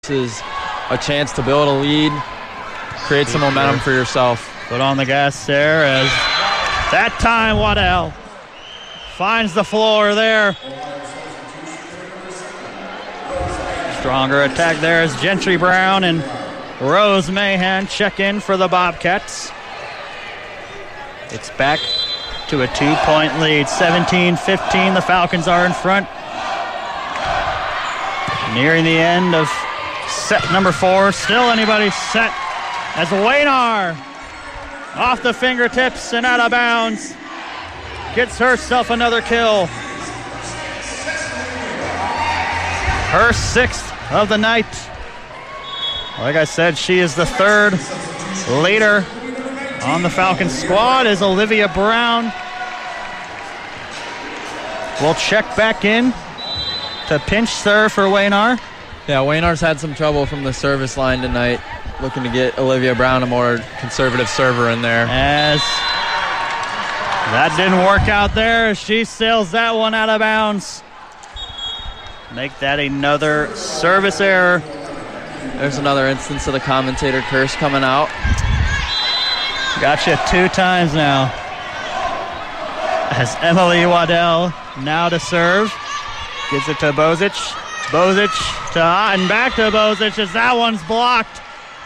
This is a chance to build a lead, create some momentum for yourself. Put on the gas there as that time Waddell finds the floor there. Stronger attack there as Gentry Brown and Rose Mahan check in for the Bobcats. It's back to a 2-point lead, 17-15. The Falcons are in front. Nearing the end of set number 4. Still anybody's set as Waynar off the fingertips and out of bounds. Gets herself another kill. Her 6th of the night. Like I said, she is the 3rd leader on the Falcons squad as Olivia Brown will check back in to pinch serve for Waynar. Yeah, Waynar's had some trouble from the service line tonight. Looking to get Olivia Brown, a more conservative server, in there. As that didn't work out there, she sails that one out of bounds. Make that another service error. There's another instance of the commentator curse coming out. Gotcha 2 times now. As Emily Waddell now to serve. Gives it to Bozic. Bozic to and back to Bozic as that one's blocked.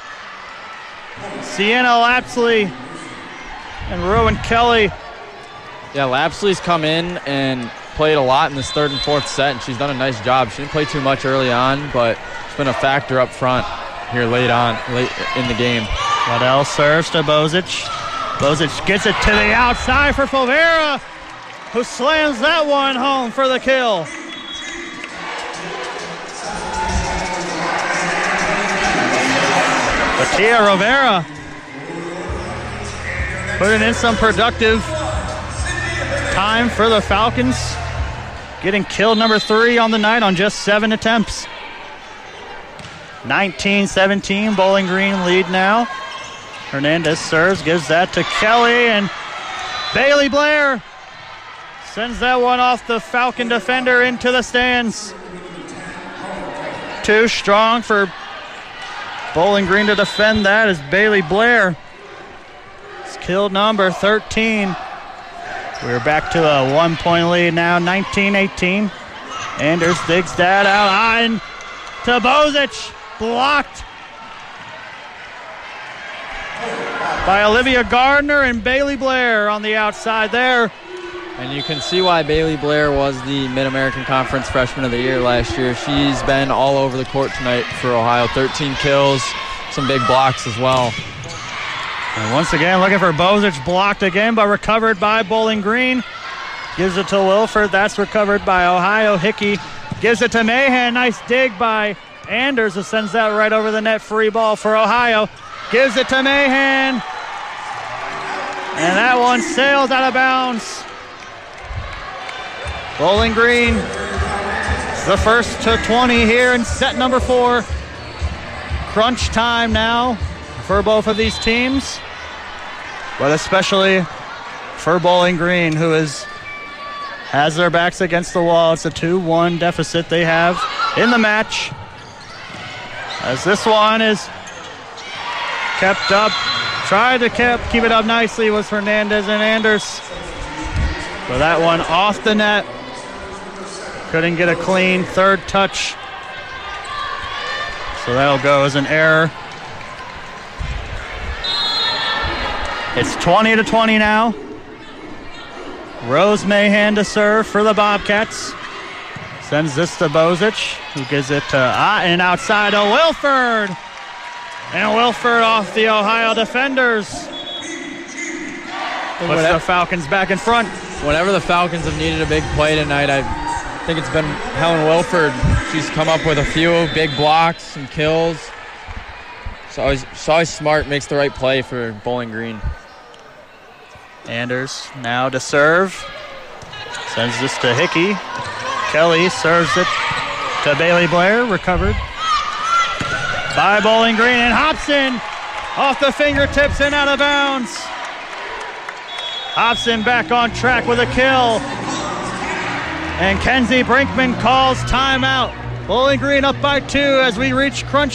Sienna Lapsley and Rowan Kelly. Yeah, Lapsley's come in and played a lot in this 3rd and 4th set, and she's done a nice job. She didn't play too much early on, but it's been a factor up front here late in the game. Waddell serves to Bozic. Bozic gets it to the outside for Fulvera, who slams that one home for the kill. Tia Rivera putting in some productive time for the Falcons, getting kill number 3 on the night on just 7 attempts. 19-17, Bowling Green lead now. Hernandez serves, gives that to Kelly, and Bailey Blair sends that one off the Falcon defender into the stands. Too strong for Bowling Green to defend that as Bailey Blair. It's kill number 13. We're back to a 1-point lead now, 19-18. Anders digs that out on to Bozic. Blocked by Olivia Gardner and Bailey Blair on the outside there. And you can see why Bailey Blair was the Mid-American Conference Freshman of the Year last year. She's been all over the court tonight for Ohio. 13 kills, some big blocks as well. And once again, looking for Bozic, blocked again, but recovered by Bowling Green. Gives it to Wilford. That's recovered by Ohio. Hickey gives it to Mahan. Nice dig by Anders, who sends that right over the net. Free ball for Ohio. Gives it to Mahan. And that one sails out of bounds. Bowling Green, the first to 20 here in set number 4. Crunch time now for both of these teams, but especially for Bowling Green, who has their backs against the wall. It's a 2-1 deficit they have in the match. As this one is kept up, tried to keep it up nicely was Hernandez and Anders. So that one off the net. Couldn't get a clean 3rd touch. So that'll go as an error. It's 20-20 now. Rose Mahan to serve for the Bobcats. Sends this to Bozic, who gives it to and outside to Wilford. And Wilford off the Ohio defenders. Puts the Falcons back in front. Whenever the Falcons have needed a big play tonight, I think it's been Helen Wilford. She's come up with a few big blocks and kills. She's always smart, makes the right play for Bowling Green. Anders now to serve. Sends this to Hickey. Kelly serves it to Bailey Blair. Recovered by Bowling Green. And Hobson off the fingertips and out of bounds. Hobson back on track with a kill. And Kenzie Brinkman calls timeout. Bowling Green up by 2 as we reach crunch